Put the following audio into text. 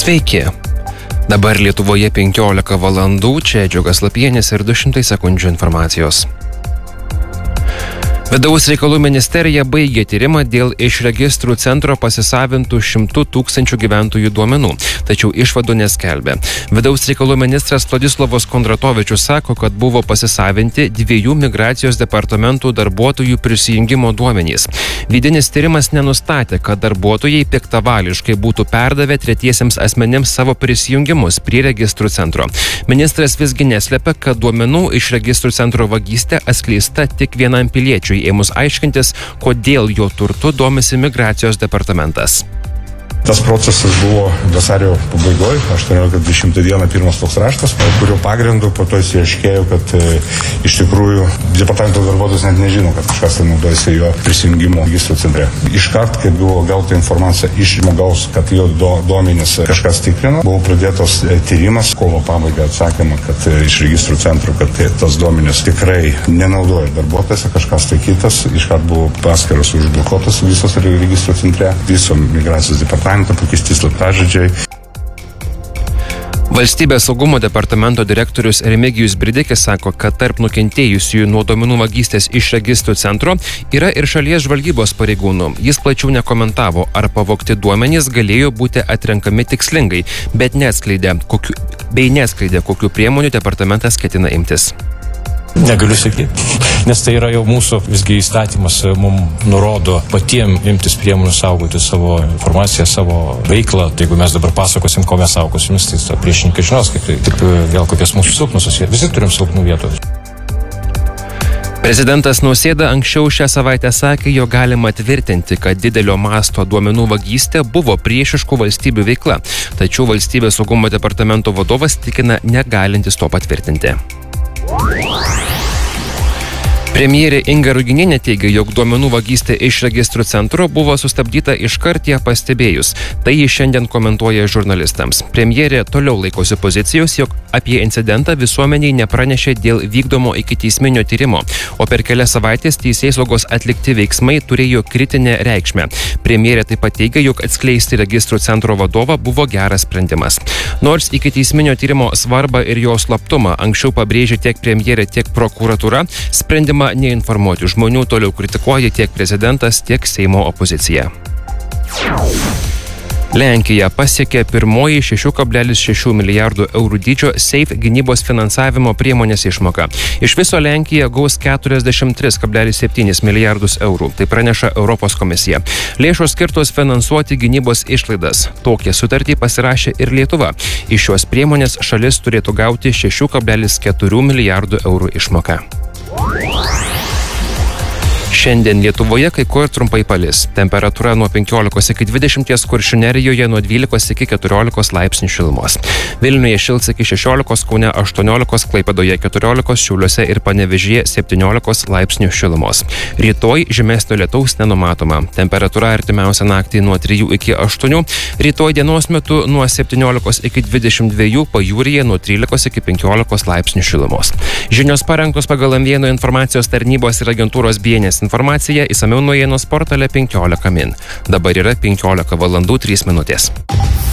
Sveiki. Dabar Lietuvoje 15 valandų, čia Džiugas Lapienis ir 200 sekundžių informacijos. Vidaus reikalų ministerija baigė tyrimą dėl iš registrų centro pasisavintų 100 000 gyventojų duomenų, tačiau išvadų neskelbė. Vidaus reikalų ministras Vladislavas Kondratovičius sako, kad buvo pasisavinti 2 migracijos departamentų darbuotojų prisijungimo duomenys. Vidinis tyrimas nenustatė, kad darbuotojai piktavališkai būtų perdavę tretiesiems asmenims savo prisijungimus prie registrų centro. Ministras visgi neslepia, kad duomenų iš registrų centro vagystė atskleista tik vienam piliečiui, ėmus aiškintis, kodėl jo turtu domisi migracijos departamentas. Tas procesas buvo vasario pabaigoje, 18-20 dieną pirmas toks raštas, kurio pagrindu po to įsiaiškėjo, kad iš tikrųjų departamento darbuotojas net nežino, kad kažkas naudojasi jo prisijungimo registrų centre. Iškart, kai buvo gauta informacija iš žmogaus, kad jo duomenis kažkas tikrino, buvo pradėtos tyrimas, kovo pabaiga atsakymą, kad iš registrų centro, kad tas duomenis tikrai nenaudoja darbuotojas, kažkas tai kitas, iškart buvo paskiras užblokuotas visos registrų centre, viso migracijos departamento pakeisti slaptažodžiai. Valstybės saugumo departamento direktorius Remigijus Bridikis sako, kad tarp nukentėjusiųjų nuo duomenų vagystės iš registrų centro yra ir šalies žvalgybos pareigūnų. Jis plačiau nekomentavo, ar pavogti duomenys galėjo būti atrenkami tikslingai, bet neatskleidė, kokių priemonių departamentas ketina imtis. Negaliu sakyti, nes tai yra jau mūsų visgi įstatymas mums nurodo patiem imtis priemonių saugoti savo informaciją, savo veiklą. Tai jeigu mes dabar pasakosim, ko mes saugosimės, tai priešininkai žinos, kaip tai tik vėl kokias mūsų silpnusios vietos. Visi turim silpnų vietų. Prezidentas Nausėda anksčiau šią savaitę sakė, jog galima tvirtinti, kad didelio masto duomenų vagystė buvo priešiškų valstybių veikla. Tačiau valstybės saugumo departamento vadovas tikina negalintis to patvirtinti. Premjerė Inga Ruginienė teigia, jog duomenų vagystė iš registrų centro buvo sustabdyta iškart ją pastebėjus. Tai ji šiandien komentuoja žurnalistams. Premjerė toliau laikosi pozicijos, jog apie incidentą visuomeniai nepranešė dėl vykdomo ikiteisminio tyrimo, o per kelias savaitės teisėsaugos atlikti veiksmai turėjo kritinę reikšmę. Premjerė taip pat teigia, jog atskleisti registrų centro vadovą buvo geras sprendimas. Nors ikiteisminio tyrimo svarbą ir jo slaptumą anksčiau pabrėžė tiek premjerė, tiek prokuratūra, sprendimą neinformuoti žmonių toliau kritikuoja tiek prezidentas, tiek Seimo opozicija. Lenkija pasiekė pirmoji 6,6 milijardų eurų dydžio SAFE gynybos finansavimo priemonės išmoką. Iš viso Lenkija gaus 43,7 milijardus eurų, tai praneša Europos komisija. Lėšos skirtos finansuoti gynybos išlaidas. Tokią sutartį pasirašė ir Lietuva. Iš šios priemonės šalis turėtų gauti 6,4 milijardų eurų išmoką. Šiandien Lietuvoje kai kur trumpai palis. Temperatūra nuo 15 iki 20, Kuršių Nerijoje nuo 12 iki 14 laipsnių šilumos. Vilniuje šils iki 16, Kaune 18, Klaipėdoje 14, Šiauliuose ir Panevėžyje 17 laipsnių šilumos. Rytoj žymesnio lietaus nenumatoma. Temperatūra artimiausią naktį nuo 3 iki 8, rytoj dienos metu nuo 17 iki 22, pajūryje nuo 13 iki 15 laipsnių šilumos. Žinios parengtos pagal M1 informacijos tarnybos ir agentūros BNS informacija, išsamiau naujienos portale 15 min. Dabar yra 15 valandų 3 minutės.